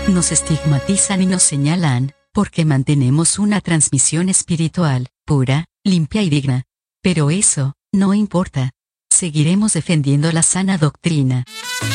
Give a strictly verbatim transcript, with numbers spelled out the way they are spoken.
Nos estigmatizan y nos señalan, porque mantenemos una transmisión espiritual, pura, limpia y digna. Pero eso, no importa. Seguiremos defendiendo la sana doctrina.